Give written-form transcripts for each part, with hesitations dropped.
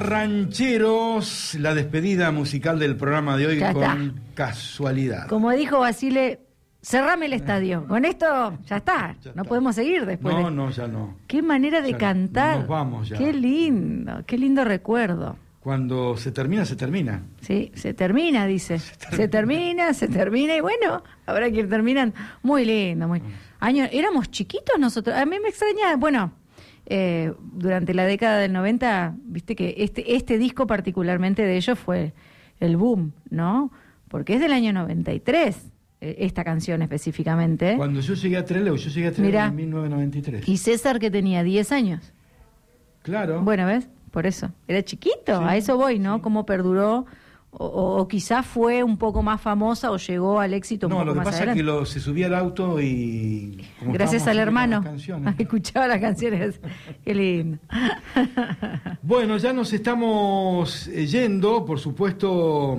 Rancheros, la despedida musical del programa de hoy Ya con está. Casualidad. Como dijo Basile, cerrame el estadio. Con esto ya está. Ya no está. podemos seguir después. No, ya no. Qué manera de Ya cantar. nos vamos ya. Qué lindo recuerdo. Cuando se termina, se termina. Sí, se termina, dice. Se termina, y bueno, habrá que ir terminando. Muy lindo, muy. Éramos chiquitos nosotros. A mí me extraña, bueno, durante la década del 90, viste que este disco particularmente de ellos fue el boom, ¿no? Porque es del año 93, esta canción específicamente. Cuando yo llegué a Trelew, Mirá. en 1993. Y César, que tenía 10 años. Claro. Bueno, ¿ves? Por eso. Era chiquito, Sí, a eso voy, ¿no? sí. Cómo perduró, o quizás fue un poco más famosa o llegó al éxito un No, poco lo que más pasa adelante. es que se subía al auto y... como Gracias al estábamos hermano, escuchando las canciones. escuchaba las canciones. Qué lindo. Bueno, ya nos estamos yendo, por supuesto,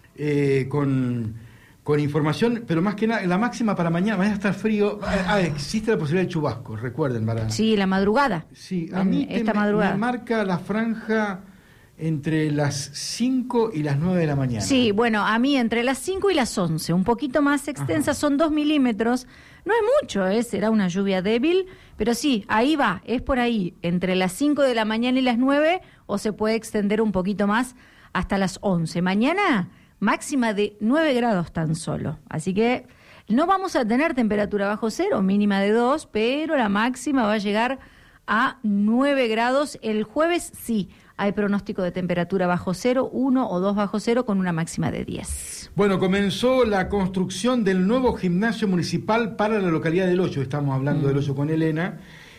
con información, pero más que nada, la máxima para mañana está frío. Existe la posibilidad de chubascos, recuerden, para... Sí, la madrugada. Sí, a mí esta me madrugada. marca la franja entre las 5 y las 9 de la mañana. Sí, bueno, a mí entre las 5 y las 11, un poquito más extensa, son 2 milímetros. No es mucho, será una lluvia débil, pero sí, ahí va, es por ahí, entre las 5 de la mañana y las 9, o se puede extender un poquito más hasta las 11. Mañana, máxima de 9 grados tan solo, así que no vamos a tener temperatura bajo cero, mínima de 2, pero la máxima va a llegar a 9 grados. El jueves sí, hay pronóstico de temperatura bajo cero, 1 o 2 bajo cero, con una máxima de 10. Bueno, comenzó la construcción del nuevo gimnasio municipal para la localidad del Hoyo. Estamos hablando del Hoyo con Elena.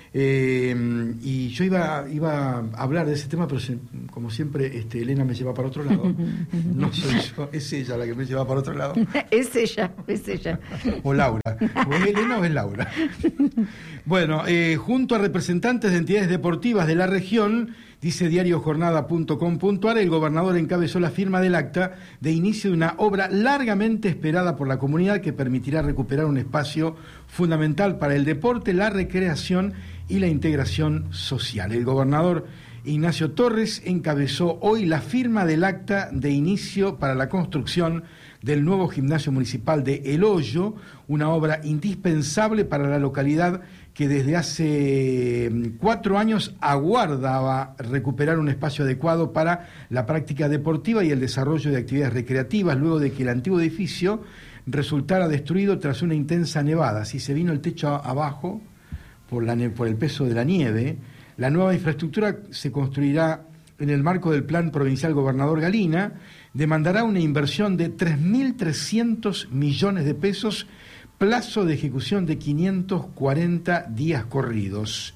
Y yo iba a hablar de ese tema, pero como siempre, Elena me lleva para otro lado. No soy yo, es ella la que me lleva para otro lado. Es ella. O Laura. O es Elena o es Laura. Bueno, junto a representantes de entidades deportivas de la región, dice diariojornada.com.ar, el gobernador encabezó la firma del acta de inicio de una obra largamente esperada por la comunidad que permitirá recuperar un espacio fundamental para el deporte, la recreación y la integración social. El gobernador Ignacio Torres encabezó hoy la firma del acta de inicio para la construcción del nuevo gimnasio municipal de El Hoyo, una obra indispensable para la localidad que desde hace 4 años aguardaba recuperar un espacio adecuado para la práctica deportiva y el desarrollo de actividades recreativas, luego de que el antiguo edificio resultara destruido tras una intensa nevada. Si se vino el techo abajo por el peso de la nieve, la nueva infraestructura se construirá en el marco del Plan Provincial Gobernador Galina, demandará una inversión de 3.300 millones de pesos, plazo de ejecución de 540 días corridos.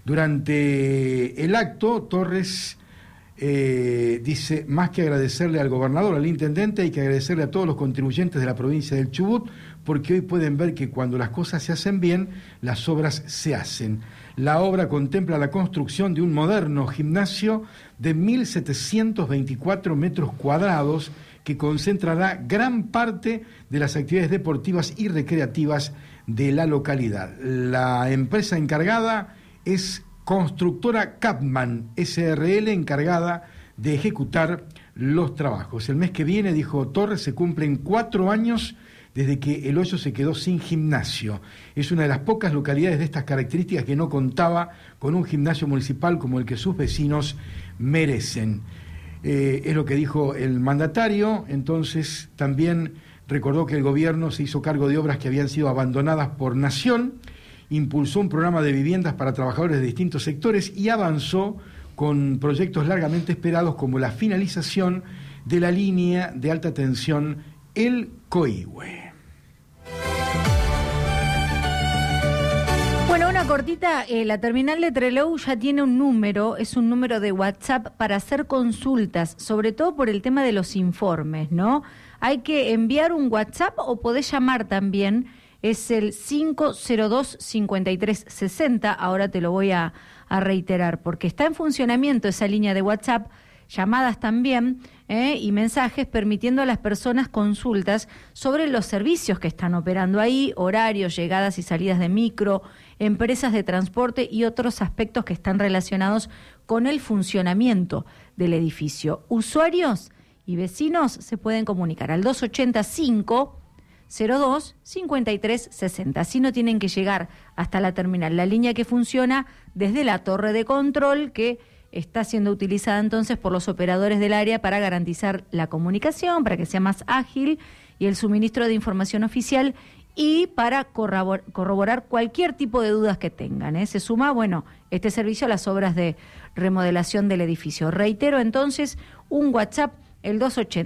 Durante el acto, Torres dice, más que agradecerle al gobernador, al intendente, hay que agradecerle a todos los contribuyentes de la provincia del Chubut, porque hoy pueden ver que cuando las cosas se hacen bien, las obras se hacen. La obra contempla la construcción de un moderno gimnasio de 1.724 metros cuadrados que concentrará gran parte de las actividades deportivas y recreativas de la localidad. La empresa encargada es Constructora Capman SRL, encargada de ejecutar los trabajos. El mes que viene, dijo Torres, se cumplen 4 años desde que El Hoyo se quedó sin gimnasio. Es una de las pocas localidades de estas características que no contaba con un gimnasio municipal como el que sus vecinos merecen. Es lo que dijo el mandatario. Entonces también recordó que el gobierno se hizo cargo de obras que habían sido abandonadas por Nación, impulsó un programa de viviendas para trabajadores de distintos sectores y avanzó con proyectos largamente esperados como la finalización de la línea de alta tensión El Coihue. Bueno, una cortita, la terminal de Trelew ya tiene un número, es un número de WhatsApp para hacer consultas, sobre todo por el tema de los informes, ¿no? Hay que enviar un WhatsApp o podés llamar también, es el 502-5360, ahora te lo voy a reiterar, porque está en funcionamiento esa línea de WhatsApp, llamadas también y mensajes permitiendo a las personas consultas sobre los servicios que están operando ahí, horarios, llegadas y salidas de micro, empresas de transporte y otros aspectos que están relacionados con el funcionamiento del edificio. Usuarios y vecinos se pueden comunicar al 285-02-5360. Así no tienen que llegar hasta la terminal. La línea que funciona desde la torre de control, que está siendo utilizada entonces por los operadores del área para garantizar la comunicación, para que sea más ágil y el suministro de información oficial, y para corroborar cualquier tipo de dudas que tengan. Se suma, este servicio a las obras de remodelación del edificio. Reitero entonces, un WhatsApp, el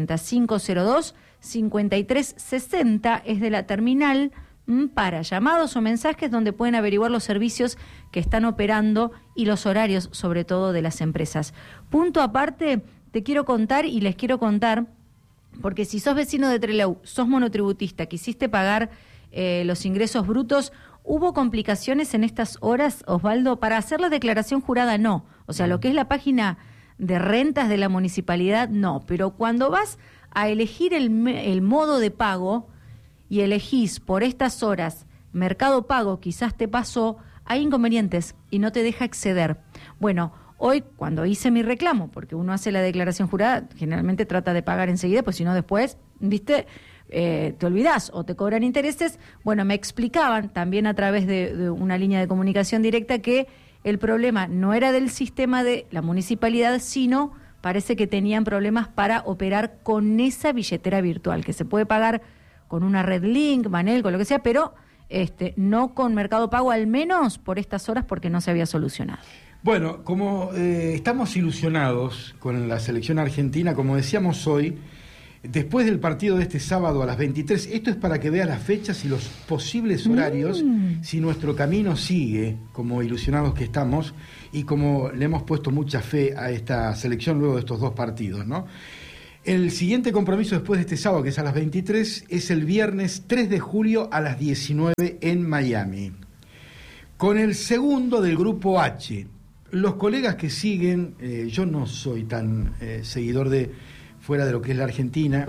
280-502-5360, es de la terminal, para llamados o mensajes donde pueden averiguar los servicios que están operando y los horarios, sobre todo, de las empresas. Punto aparte, te quiero contar y les quiero contar, porque si sos vecino de Trelew, sos monotributista, quisiste pagar los ingresos brutos, ¿hubo complicaciones en estas horas, Osvaldo? Para hacer la declaración jurada, no. O sea, lo que es la página de rentas de la municipalidad, no. Pero cuando vas a elegir el modo de pago y elegís por estas horas Mercado Pago, quizás te pasó, hay inconvenientes y no te deja acceder. Bueno, hoy cuando hice mi reclamo, porque uno hace la declaración jurada, generalmente trata de pagar enseguida, pues si no después, ¿viste?, te olvidás o te cobran intereses. Me explicaban también a través de una línea de comunicación directa que el problema no era del sistema de la municipalidad, sino parece que tenían problemas para operar con esa billetera virtual, que se puede pagar con una red link, Manel, con lo que sea, pero no con Mercado Pago, al menos por estas horas, porque no se había solucionado. Bueno, como estamos ilusionados con la selección argentina, como decíamos hoy, después del partido de este sábado a las 23, esto es para que veas las fechas y los posibles horarios, si nuestro camino sigue, como ilusionados que estamos, y como le hemos puesto mucha fe a esta selección luego de estos dos partidos, ¿no? El siguiente compromiso después de este sábado, que es a las 23, es el viernes 3 de julio a las 19 en Miami, con el segundo del grupo H. Los colegas que siguen, yo no soy tan seguidor de fuera de lo que es la Argentina,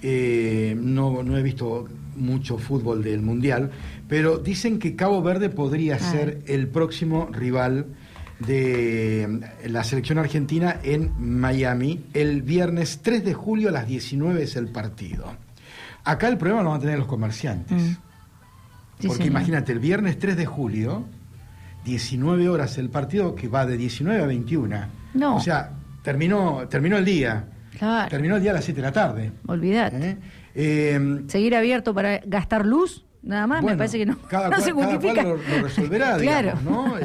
no he visto mucho fútbol del Mundial, pero dicen que Cabo Verde podría ser el próximo rival de la selección argentina en Miami. El viernes 3 de julio a las 19 es el partido. Acá el problema lo van a tener los comerciantes. Sí, porque imagínate, el viernes 3 de julio, 19 horas el partido, que va de 19 a 21. No. O sea, terminó el día. Claro. Terminó el día a las 7 de la tarde. Olvídate. Seguir abierto para gastar luz, nada más, me parece que no, se justifica. Cada cual lo resolverá, claro. Digamos, ¿no?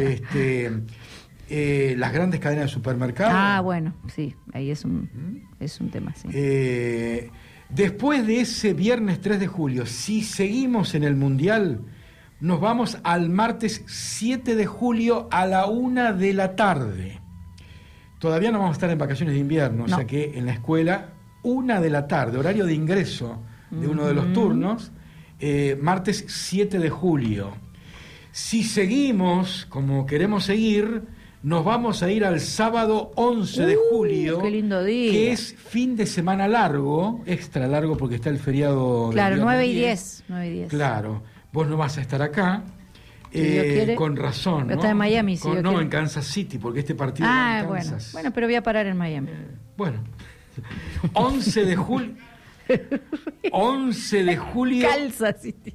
Las grandes cadenas de supermercados. Sí, ahí es un tema, sí. Después de ese viernes 3 de julio, si seguimos en el Mundial, nos vamos al martes 7 de julio a la 1 de la tarde. Todavía no vamos a estar en vacaciones de invierno, o sea que en la escuela, 1 de la tarde, horario de ingreso de uno de los turnos, martes 7 de julio. Si seguimos como queremos seguir, nos vamos a ir al sábado 11 de julio, qué lindo día, que es fin de semana largo, extra largo porque está el feriado. Claro, 9 y 10. Claro, vos no vas a estar acá. Con razón, ¿no? Está en Miami, sí. En Kansas City, porque este partido va en Kansas. Bueno, pero voy a parar en Miami. 11 de julio. 11 de julio. Kansas City.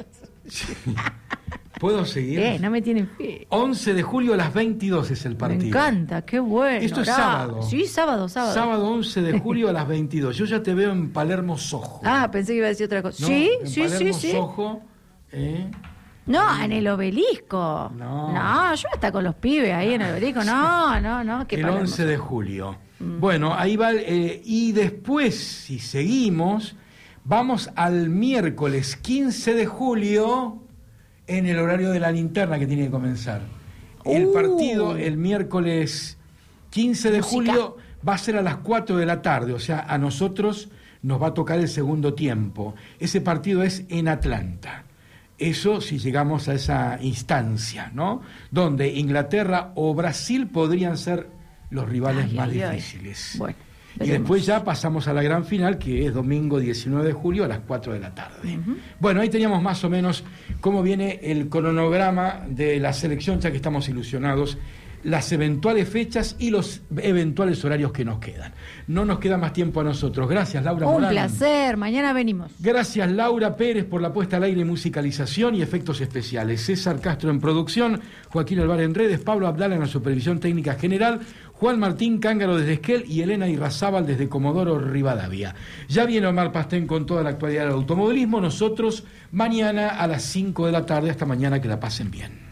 ¿Puedo seguir? No me tienen fe. 11 de julio a las 22 es el partido. Me encanta, qué bueno. Esto es sábado. Sí, sábado. Sábado 11 de julio a las 22. Yo ya te veo en Palermo Soho. Pensé que iba a decir otra cosa. ¿No? Sí. Soho, No, en el Obelisco. No, yo hasta con los pibes ahí en el Obelisco. No. El 11 de julio. Bueno, ahí va. Y después, si seguimos, vamos al miércoles 15 de julio en el horario de la linterna que tiene que comenzar. El partido, el miércoles 15 de julio, va a ser a las 4 de la tarde. O sea, a nosotros nos va a tocar el segundo tiempo. Ese partido es en Atlanta. Eso si llegamos a esa instancia, ¿no? Donde Inglaterra o Brasil podrían ser los rivales más difíciles. Bueno, y después ya pasamos a la gran final, que es domingo 19 de julio a las 4 de la tarde. Bueno, ahí teníamos más o menos cómo viene el cronograma de la selección, ya que estamos ilusionados las eventuales fechas y los eventuales horarios que nos quedan. No nos queda más tiempo a nosotros. Gracias, Laura Morán. Un placer, mañana venimos. Gracias, Laura Pérez, por la puesta al aire, musicalización y efectos especiales. César Castro en producción, Joaquín Alvar en redes, Pablo Abdala en la supervisión técnica general, Juan Martín Cángaro desde Esquel y Elena Irrazábal desde Comodoro Rivadavia. Ya viene Omar Pastén con toda la actualidad del automovilismo. Nosotros mañana a las 5 de la tarde. Hasta mañana, que la pasen bien.